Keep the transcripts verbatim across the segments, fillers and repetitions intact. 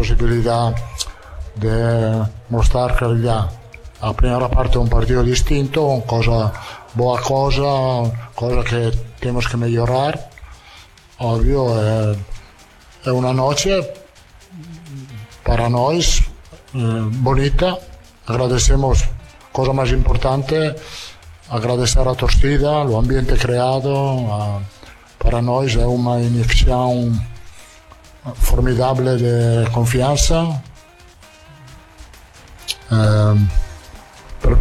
posibilidad de mostrar claridad. La primera parte è un partido distinto, cosa, boa cosa, cosa que tenemos que mejorar. Obvio, è, è una noche para nosotros eh, bonita. Agradecemos, cosa más importante, agradecer a Torcida, el ambiente creado. A, para nosotros es una inyección formidable de confianza. Eh, pero,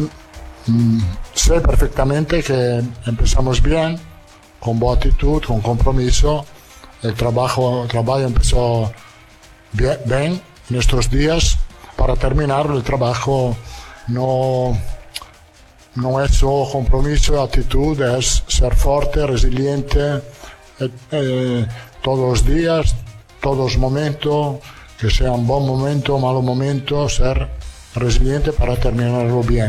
sé perfectamente que empezamos bien, con buena actitud, con compromiso. El trabajo, el trabajo empezó bien, bien en estos días. Para terminar, el trabajo no, no es solo compromiso, actitud, es ser fuerte, resiliente, eh, eh, todos los días, todos los momentos, que sea un buen momento, un malo momento, ser resiliente para terminarlo bien.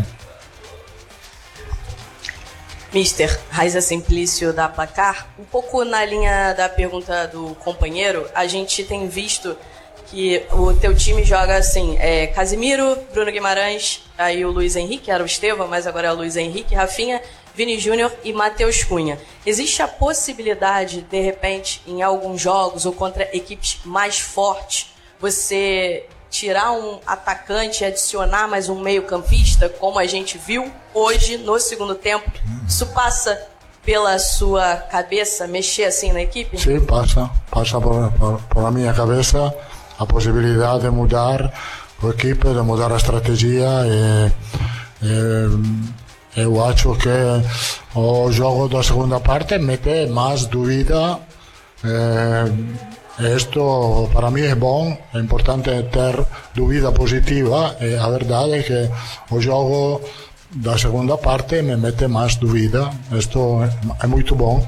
Mister Raiza Simplício da Placar, um pouco na linha da pergunta do companheiro, a gente tem visto que o teu time joga assim, é, Casimiro, Bruno Guimarães, aí o Luiz Henrique, era o Estevão, mas agora é o Luiz Henrique, Rafinha, Vini Júnior e Matheus Cunha. Existe a possibilidade, de repente, em alguns jogos ou contra equipes mais fortes, você tirar um atacante e adicionar mais um meio-campista, como a gente viu hoje no segundo tempo? Isso passa pela sua cabeça, mexer assim na equipe? Sí, pasa, pasa por, por, por la minha cabeça a possibilidade de mudar o equipe, de mudar a estratégia. E, e, eu acho que o jogo da segunda parte mete mais dúvida. Isto para mim é bom, é importante ter dúvida positiva, e a verdade é que o jogo da segunda parte me mete mais dúvida. Isto é muito bom.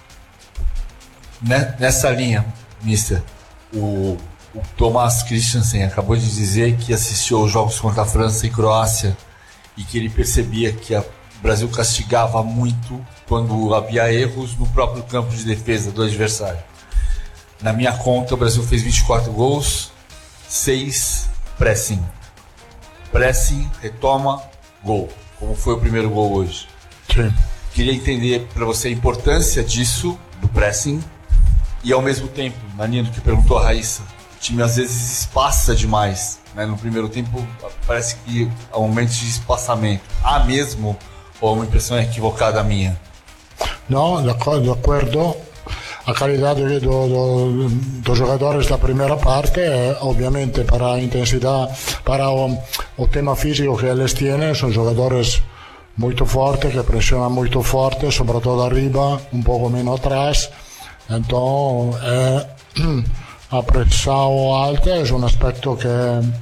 Nessa linha, mister, o, o Thomas Christensen acabou de dizer que assistiu aos jogos contra a França e Croácia e que ele percebia que a, o Brasil castigava muito quando havia erros no próprio campo de defesa do adversário. Na minha conta, o Brasil fez vinte e quatro gols, seis pressing. Pressing, retoma, gol. Como foi o primeiro gol hoje. Sim. Queria entender para você a importância disso, do pressing, e ao mesmo tempo, na linha do que perguntou a Raíssa, o time às vezes espaça demais, né? No primeiro tempo parece que há momentos de espaçamento. Há mesmo, ou é uma impressão equivocada minha? Não, de acordo. A qualidade dos do, do jogadores da primeira parte, eh, obviamente para a intensidade, para o, o tema físico que eles têm, são jogadores muito fortes, que pressionam muito forte, sobretudo arriba, um pouco menos atrás. Então, eh, a pressão alta é um aspecto que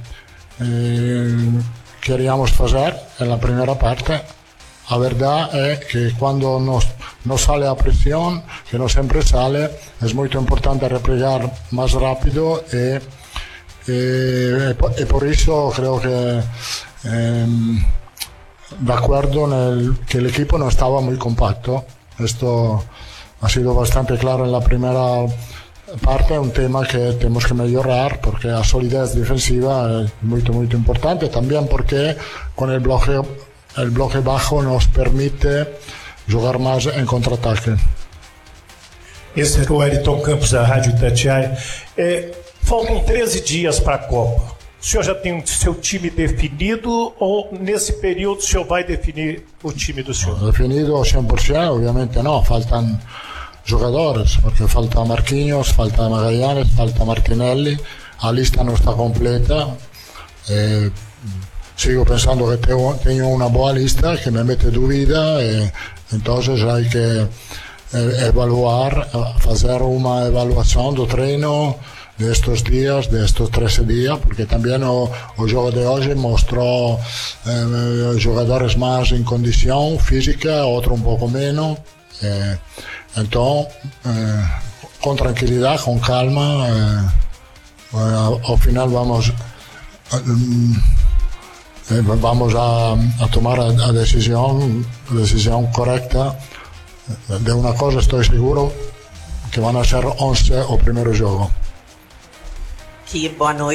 eh, queríamos fazer na primeira parte. La verdad es que cuando no, no sale la presión, que no siempre sale, es muy importante replegar más rápido y, y, y por eso creo que eh, de acuerdo en el, que el equipo no estaba muy compacto. Esto ha sido bastante claro en la primera parte, es un tema que tenemos que mejorar porque la solidez defensiva es muy, muy importante, también porque con el bloqueo el bloque bajo nos permite jogar mais em contra-ataque. Esse era o Wellington Campos da Rádio Itatiaia. É, faltam treze dias para a Copa. O senhor já tem o seu time definido ou nesse período o senhor vai definir o time do senhor? Definido ao cem por cento, obviamente não. Faltam jogadores, porque falta Marquinhos, falta Magallanes, falta Martinelli. A lista não está completa. Eh, Sigo pensando que tengo, tengo una buena lista que me mete dúvida, y entonces hay que eh, evaluar, hacer una evaluación del treino de estos días, de estos trece días, porque también el juego de hoy mostró eh, jugadores más en condición física, otro un poco menos. Eh, entonces, eh, con tranquilidad, con calma, eh, eh, al final vamos... Eh, Eh, vamos a, a tomar la decisión, la decisión correcta. De una cosa estoy seguro, que van a ser once o primeiro jogo. Que boa noite.